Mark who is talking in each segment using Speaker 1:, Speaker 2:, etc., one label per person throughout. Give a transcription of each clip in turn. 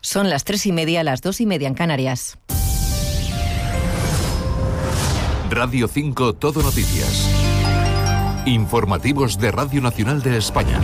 Speaker 1: Son las 3:30, las 2:30 en Canarias.
Speaker 2: Radio 5 Todo Noticias. Informativos de Radio Nacional de España.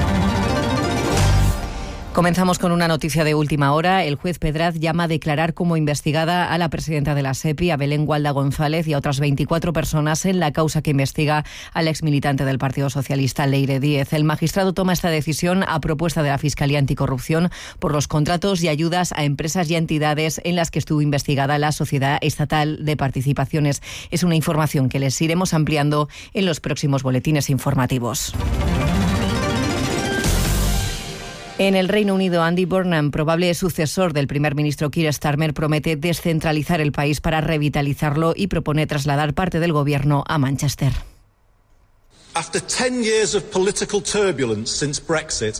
Speaker 1: Comenzamos con una noticia de última hora. El juez Pedraz llama a declarar como investigada a la presidenta de la SEPI, a Belén Gualda González, y a otras 24 personas en la causa que investiga al exmilitante del Partido Socialista, Leire Díez. El magistrado toma esta decisión a propuesta de la Fiscalía Anticorrupción por los contratos y ayudas a empresas y entidades en las que estuvo investigada la Sociedad Estatal de Participaciones. Es una información que les iremos ampliando en los próximos boletines informativos. En el Reino Unido, Andy Burnham, probable sucesor del primer ministro Keir Starmer, promete descentralizar el país para revitalizarlo y propone trasladar parte del gobierno a Manchester.
Speaker 3: After 10 years of political turbulence since Brexit,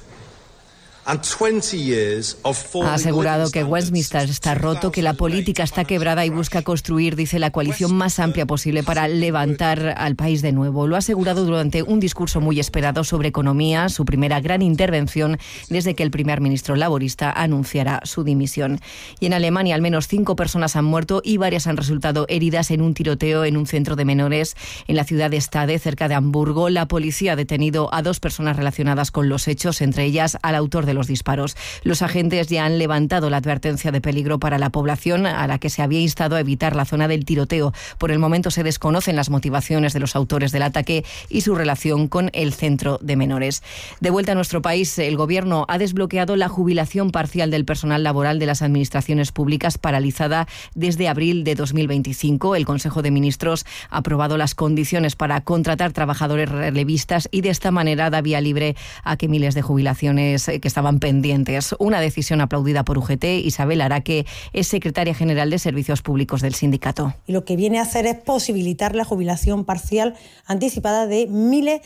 Speaker 1: ha asegurado que Westminster está roto, que la política está quebrada y busca construir, dice, la coalición más amplia posible para levantar al país de nuevo. Lo ha asegurado durante un discurso muy esperado sobre economía, su primera gran intervención desde que el primer ministro laborista anunciara su dimisión. Y en Alemania, al menos 5 personas han muerto y varias han resultado heridas en un tiroteo en un centro de menores en la ciudad de Stade, cerca de Hamburgo. La policía ha detenido a 2 personas relacionadas con los hechos, entre ellas al autor de los disparos. Los agentes ya han levantado la advertencia de peligro para la población, a la que se había instado a evitar la zona del tiroteo. Por el momento se desconocen las motivaciones de los autores del ataque y su relación con el centro de menores. De vuelta a nuestro país, el Gobierno ha desbloqueado la jubilación parcial del personal laboral de las administraciones públicas, paralizada desde abril de 2025. El Consejo de Ministros ha aprobado las condiciones para contratar trabajadores relevistas y de esta manera da vía libre a que miles de jubilaciones que estaban pendientes. Una decisión aplaudida por UGT. Isabel Araque es secretaria general de Servicios Públicos del sindicato.
Speaker 4: Y lo que viene a hacer es posibilitar la jubilación parcial anticipada de miles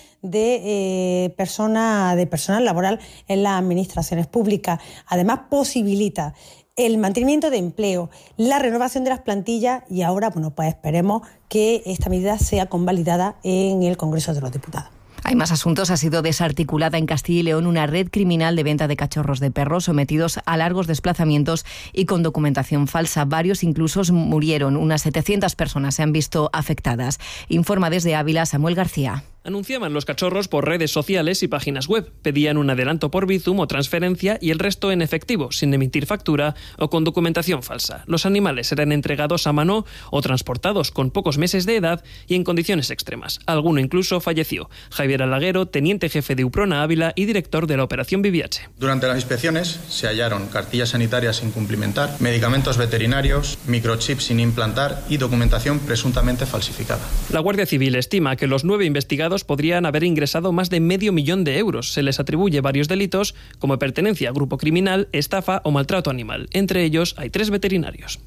Speaker 4: de personal laboral en las administraciones públicas. Además, posibilita el mantenimiento de empleo, la renovación de las plantillas y ahora, pues esperemos que esta medida sea convalidada en el Congreso de los Diputados.
Speaker 1: Hay más asuntos. Ha sido desarticulada en Castilla y León una red criminal de venta de cachorros de perros sometidos a largos desplazamientos y con documentación falsa. Varios incluso murieron. Unas 700 personas se han visto afectadas. Informa desde Ávila Samuel García.
Speaker 5: Anunciaban los cachorros por redes sociales y páginas web. Pedían un adelanto por Bizum o transferencia y el resto en efectivo, sin emitir factura o con documentación falsa. Los animales eran entregados a mano o transportados con pocos meses de edad y en condiciones extremas. Alguno incluso falleció. Javier Alaguero, teniente jefe de Uprona Ávila y director de la operación VIH.
Speaker 6: Durante las inspecciones se hallaron cartillas sanitarias sin cumplimentar, medicamentos veterinarios, microchips sin implantar y documentación presuntamente falsificada.
Speaker 5: La Guardia Civil estima que los 9 investigados podrían haber ingresado más de $500,000. Se les atribuye varios delitos como pertenencia a grupo criminal, estafa o maltrato animal. Entre ellos hay 3 veterinarios.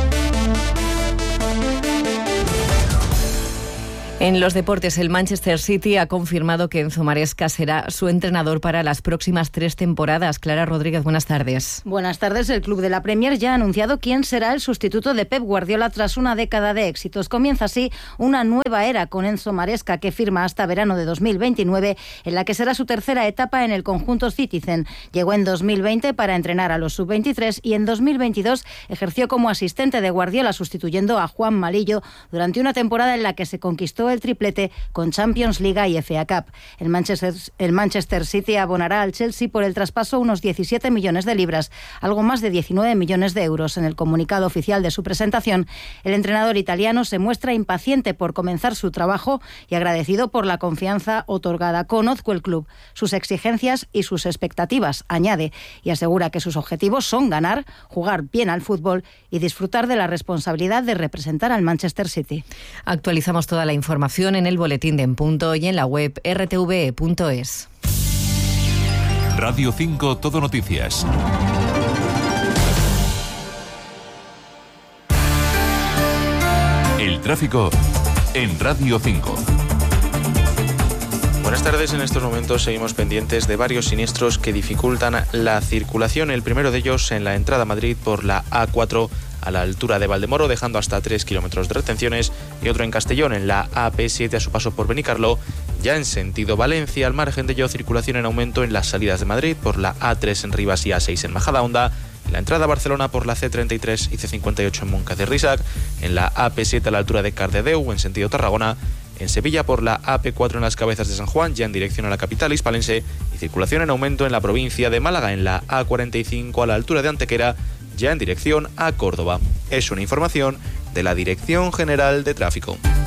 Speaker 1: En los deportes, el Manchester City ha confirmado que Enzo Maresca será su entrenador para las próximas 3 temporadas. Clara Rodríguez, buenas tardes.
Speaker 7: Buenas tardes. El club de la Premier ya ha anunciado quién será el sustituto de Pep Guardiola tras una década de éxitos. Comienza así una nueva era con Enzo Maresca, que firma hasta verano de 2029, en la que será su tercera etapa en el conjunto Citizen. Llegó en 2020 para entrenar a los sub-23 y en 2022 ejerció como asistente de Guardiola, sustituyendo a Juan Malillo durante una temporada en la que se conquistó el triplete con Champions League y FA Cup. El Manchester City abonará al Chelsea por el traspaso unos 17 millones de libras, algo más de 19 millones de euros. En el comunicado oficial de su presentación, el entrenador italiano se muestra impaciente por comenzar su trabajo y agradecido por la confianza otorgada. Conozco el club, sus exigencias y sus expectativas, añade, y asegura que sus objetivos son ganar, jugar bien al fútbol y disfrutar de la responsabilidad de representar al Manchester City.
Speaker 1: Actualizamos toda la información en el boletín de En Punto y en la web rtve.es.
Speaker 2: Radio 5 Todo Noticias. El tráfico en Radio 5.
Speaker 8: Buenas tardes. En estos momentos seguimos pendientes de varios siniestros que dificultan la circulación. El primero de ellos en la entrada a Madrid por la A4 a la altura de Valdemoro, dejando hasta 3 kilómetros de retenciones, y otro en Castellón en la AP7 a su paso por Benicarló, ya en sentido Valencia. Al margen de ello, circulación en aumento en las salidas de Madrid por la A3 en Rivas y A6 en Majadahonda, en la entrada a Barcelona por la C33 y C58 en Moncada y Rixac, en la AP7 a la altura de Cardedeu en sentido Tarragona, en Sevilla por la AP4 en las Cabezas de San Juan, ya en dirección a la capital hispalense, y circulación en aumento en la provincia de Málaga, en la A45 a la altura de Antequera, ya en dirección a Córdoba. Es una información de la Dirección General de Tráfico.